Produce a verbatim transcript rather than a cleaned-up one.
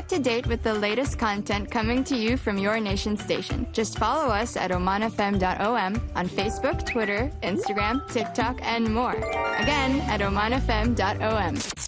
up to date with the latest content coming to you from your nation station. Just follow us at oman f m dot o m on Facebook, Twitter, Instagram, TikTok, and more. Again, at oman f m dot o m.